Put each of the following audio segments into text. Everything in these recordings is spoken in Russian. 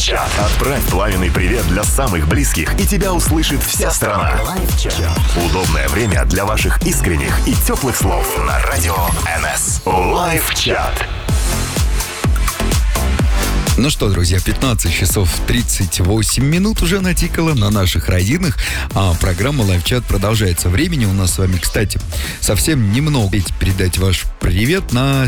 Лайв-чат. Отправь пламенный привет для самых близких, и тебя услышит вся страна. Удобное время для ваших искренних и теплых слов на радио НС. Лайв-чат. Ну что, друзья, 15 часов 38 минут уже натикало на наших родинах, а программа Лайв-чат продолжается. Времени у нас с вами, кстати, совсем немного. Передать ваш привет на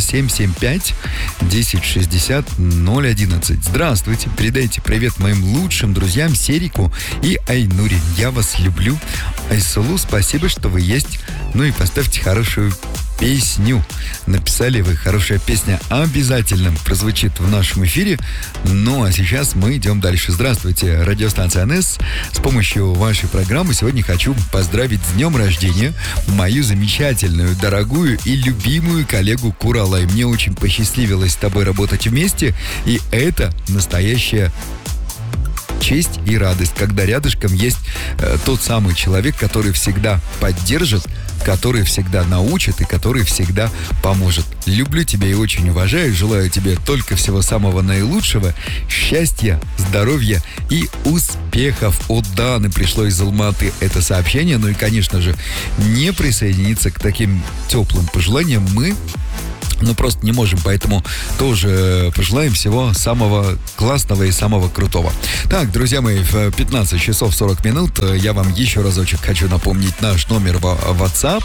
775-1060-011. Здравствуйте, передайте привет моим лучшим друзьям Серику и Айнуре. Я вас люблю. Айсулу, спасибо, что вы есть. Ну и поставьте хорошую песню. Написали вы, хорошая песня обязательно прозвучит в нашем эфире. Ну а сейчас мы идем дальше. Здравствуйте, радиостанция НС. С помощью вашей программы сегодня хочу поздравить с днем рождения мою замечательную, дорогую и любимую коллегу Куралай. Мне очень посчастливилось с тобой работать вместе, и это настоящая честь и радость, когда рядышком есть тот самый человек, который всегда поддержит, который всегда научит и который всегда поможет. Люблю тебя и очень уважаю. Желаю тебе только всего самого наилучшего. Счастья, здоровья и успехов. От Даны пришло из Алматы это сообщение. Ну и, конечно же, не присоединиться к таким теплым пожеланиям мы просто не можем, поэтому тоже пожелаем всего самого классного и самого крутого. Так, друзья мои, в 15 часов 40 минут я вам еще разочек хочу напомнить наш номер в WhatsApp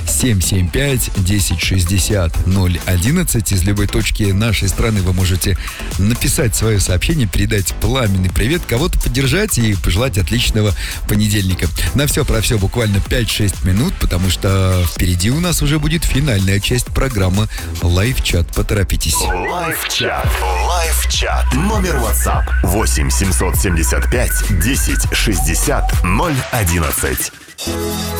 775-1060-011. Из любой точки нашей страны вы можете написать свое сообщение, передать пламенный привет, кого-то поддержать и пожелать отличного понедельника. На все про все буквально 5-6 минут, потому что впереди у нас уже будет финальная часть программы Лайв-чат. Поторопитесь. Лайв-чат. Лайв-чат. Номер WhatsApp 8 775 10 60 011.